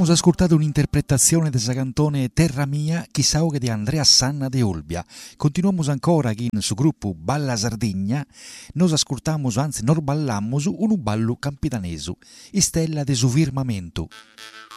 Abbiamo ascoltato un'interpretazione del cantone Terra Mia, chissà che di Andrea Sanna de Olbia. Continuiamo ancora in su gruppo Balla Sardegna, nos ascoltamos, anzi nos ballamos un ballo campitaneso, Stella de su firmamento.